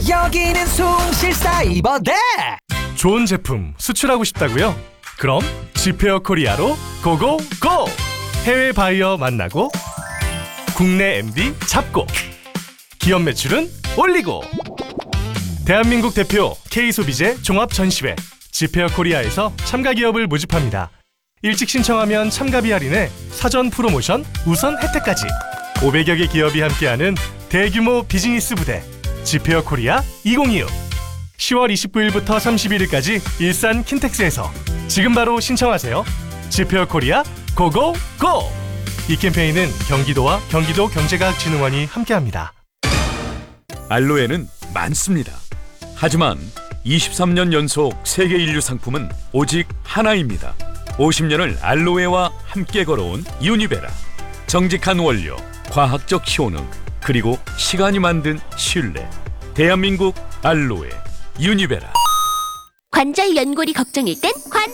여기는 숭실사이버대. 좋은 제품 수출하고 싶다고요? 그럼 지페어 코리아로 고고고! 해외 바이어 만나고 국내 MD 잡고 기업 매출은 올리고 대한민국 대표 K소비재 종합전시회 지페어 코리아에서 참가 기업을 모집합니다. 일찍 신청하면 참가비 할인에 사전 프로모션 우선 혜택까지 500여 개 기업이 함께하는 대규모 비즈니스 부대 지페어 코리아 2025 10월 29일부터 31일까지 일산 킨텍스에서 지금 바로 신청하세요. 지페어 코리아 고고고! 이 캠페인은 경기도와 경기도 경제과학진흥원이 함께합니다. 알로에는 많습니다. 하지만 23년 연속 세계 인류 상품은 오직 하나입니다. 50년을 알로에와 함께 걸어온 유니베라. 정직한 원료, 과학적 효능, 그리고 시간이 만든 신뢰. 대한민국 알로에 유니베라. 관절 연골이 걱정일 땐